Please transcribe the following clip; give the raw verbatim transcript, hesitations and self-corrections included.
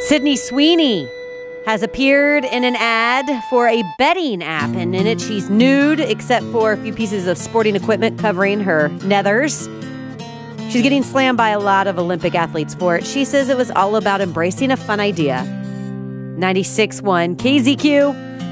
Sydney Sweeney has appeared in an ad for a betting app, and in it she's nude except for a few pieces of sporting equipment covering her nethers. She's getting slammed by a lot of Olympic athletes for it. She says it was all about embracing a fun idea. ninety-six point one K Z Q.